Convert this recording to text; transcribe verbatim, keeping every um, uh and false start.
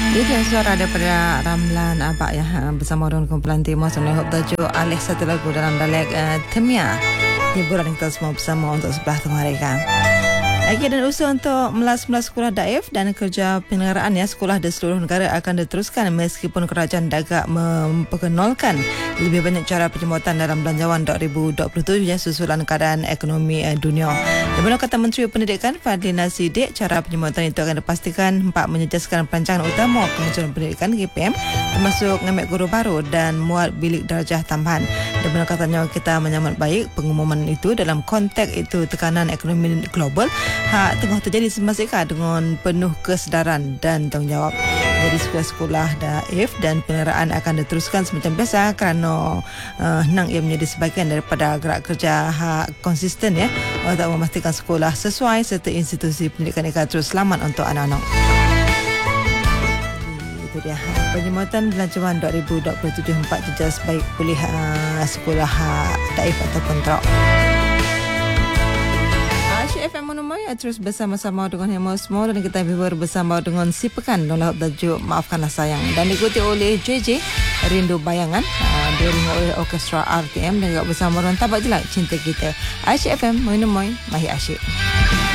Itu yang suara daripada Ramlan Abak ya, bersama dengan kumpulan Timur Sebenarnya Hop Tajuk alih satu lagu dalam dialek uh, Temia. Hiburan kita semua bersama untuk sebelah tengah mereka. Lagi dan usaha untuk melas-melas sekolah daif dan kerja penyelenggaraan ya sekolah di seluruh negara akan diteruskan meskipun kerajaan agak memperkenalkan lebih banyak cara penjemputan dalam belanjawan dua ribu dua puluh tujuh ya susulan keadaan ekonomi eh, dunia. Di mana kata Menteri Pendidikan Fadlina Sidik, cara penjemputan itu akan dipastikan empat menyejaskan perancangan utama Kementerian Pendidikan K P M termasuk mengambil guru baru dan muat bilik darjah tambahan. Di mana katanya kita menyambut baik pengumuman itu dalam konteks itu tekanan ekonomi global hak tengah terjadi semasa dengan penuh kesedaran dan tanggungjawab. Jadi sekolah-sekolah daif dan penyelenggaraan akan diteruskan semacam biasa kerana uh, henang ia menjadi sebahagian daripada gerak kerja hak konsisten ya untuk memastikan sekolah sesuai serta institusi pendidikan akan terus selamat untuk anak-anak. Itu dia penjemputan belanjawan dua ribu dua puluh tujuh empat jejas baik pulih uh, sekolah hak daif ataupun teruk. F M Monomoi terus bersama-sama dengan Hemo semua dan kita viewer bersama dengan Si Pekan dalam tajuk Maafkanlah Sayang dan diikuti oleh J J Rindu Bayangan uh, diiringi oleh Orkestra R T M dan juga bersama dengan Tabak Jelak Cinta Kita. Asyik F M Monomoi Mahi Asyik.